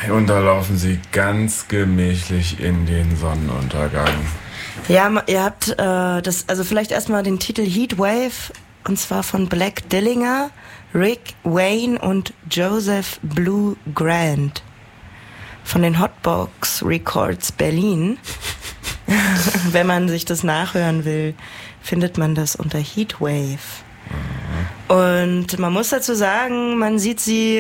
Und da laufen sie ganz gemächlich in den Sonnenuntergang. Ja, ihr habt also vielleicht erstmal den Titel Heatwave, und zwar von Black Dillinger, Rick Wayne und Joseph Blue Grant von den Hotbox Records Berlin. Wenn man sich das nachhören will, findet man das unter Heatwave. Und man muss dazu sagen, man sieht sie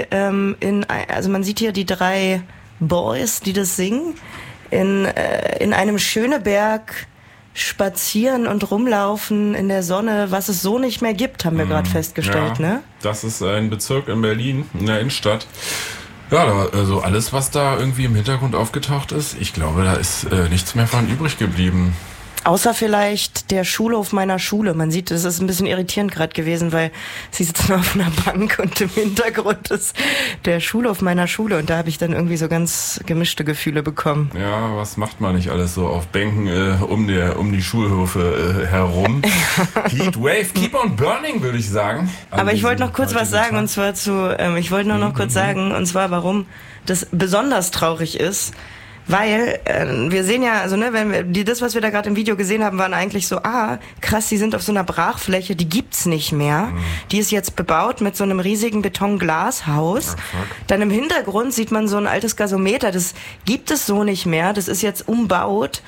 man sieht hier die 3 Boys, die das singen, in einem Schöneberg spazieren und rumlaufen in der Sonne, was es so nicht mehr gibt, haben wir gerade festgestellt, ne? Das ist ein Bezirk in Berlin, in der Innenstadt. Ja, also alles, was da irgendwie im Hintergrund aufgetaucht ist, ich glaube, da ist nichts mehr von übrig geblieben. Außer vielleicht der Schulhof meiner Schule. Man sieht, das ist ein bisschen irritierend gerade gewesen, weil sie sitzen auf einer Bank und im Hintergrund ist der Schulhof meiner Schule. Und da habe ich dann irgendwie so ganz gemischte Gefühle bekommen. Ja, was macht man nicht alles so auf Bänken um die Schulhöfe herum? Heatwave, keep on burning, würde ich sagen. Aber ich wollte noch kurz was sagen, und zwar noch kurz sagen, und zwar warum das besonders traurig ist. Weil wir sehen ja, also ne, wenn wir das, was wir da gerade im Video gesehen haben, waren eigentlich so, krass, die sind auf so einer Brachfläche, die gibt's nicht mehr. Die ist jetzt bebaut mit so einem riesigen Betonglashaus. Dann im Hintergrund sieht man so ein altes Gasometer, das gibt es so nicht mehr. Das ist jetzt umbaut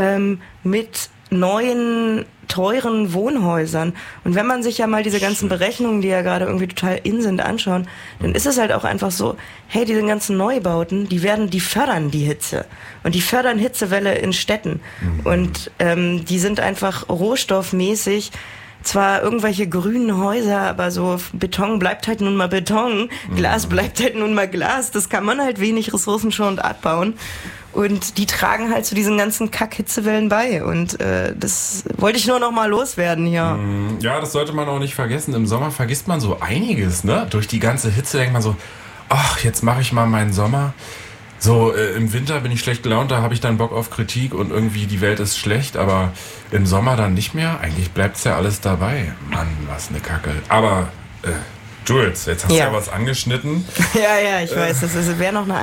mit neuen teuren Wohnhäusern. Und wenn man sich ja mal diese ganzen Berechnungen, die ja gerade irgendwie total in sind, anschauen, dann ist es halt auch einfach so, hey, diese ganzen Neubauten, die fördern die Hitze. Und die fördern Hitzewelle in Städten. Und die sind einfach rohstoffmäßig zwar irgendwelche grünen Häuser, aber so Beton bleibt halt nun mal Beton, Glas bleibt halt nun mal Glas. Das kann man halt wenig ressourcenschonend abbauen. Und die tragen halt zu diesen ganzen Kack-Hitzewellen bei. Und das wollte ich nur noch mal loswerden hier. Ja, das sollte man auch nicht vergessen. Im Sommer vergisst man so einiges, ne? Durch die ganze Hitze denkt man so, ach, jetzt mache ich mal meinen Sommer. So, im Winter bin ich schlecht gelaunt, da habe ich dann Bock auf Kritik und irgendwie die Welt ist schlecht, aber im Sommer dann nicht mehr. Eigentlich bleibt's ja alles dabei. Mann, was eine Kacke. Aber, Jules, jetzt hast du ja was angeschnitten. Ja, ich weiß, das wäre noch eine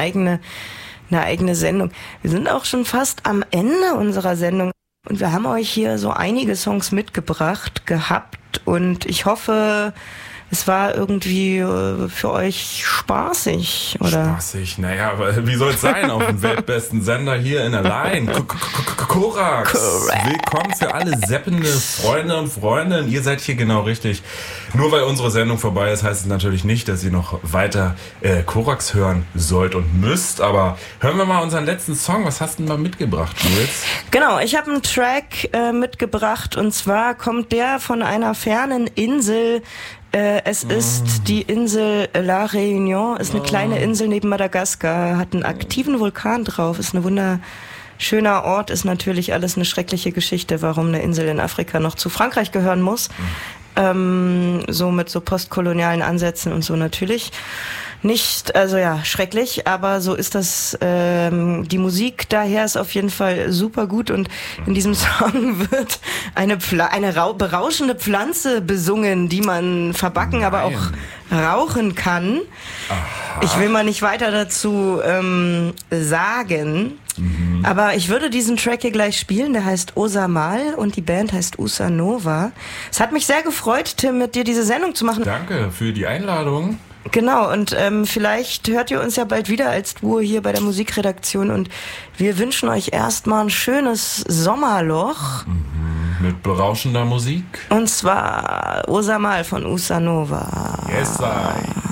eigene Sendung. Wir sind auch schon fast am Ende unserer Sendung und wir haben euch hier so einige Songs mitgebracht gehabt und ich hoffe, es war irgendwie für euch spaßig, oder? Spaßig, naja, aber wie soll es sein? Auf dem weltbesten Sender hier in der Line. Korax. Willkommen für alle seppende Freunde und Freundinnen. Ihr seid hier genau richtig. Nur weil unsere Sendung vorbei ist, heißt es natürlich nicht, dass ihr noch weiter Korax hören sollt und müsst. Aber hören wir mal unseren letzten Song. Was hast du denn mal mitgebracht, Jules? Genau, ich habe einen Track mitgebracht und zwar kommt der von einer fernen Insel. Es ist die Insel La Réunion, ist eine kleine Insel neben Madagaskar, hat einen aktiven Vulkan drauf, ist ein wunderschöner Ort, ist natürlich alles eine schreckliche Geschichte, warum eine Insel in Afrika noch zu Frankreich gehören muss. So mit so postkolonialen Ansätzen und so natürlich. Nicht, also ja, schrecklich, aber so ist das, die Musik daher ist auf jeden Fall super gut und in diesem Song wird eine berauschende Pflanze besungen, die man verbacken, aber auch rauchen kann. Aha. Ich will mal nicht weiter dazu sagen, aber ich würde diesen Track hier gleich spielen, der heißt Osamal und die Band heißt Usa Nova. Es hat mich sehr gefreut, Tim, mit dir diese Sendung zu machen. Danke für die Einladung. Genau, und vielleicht hört ihr uns ja bald wieder als Duo hier bei der Musikredaktion und wir wünschen euch erstmal ein schönes Sommerloch. Mit berauschender Musik. Und zwar Osamal von Usa Nova. Yes, I.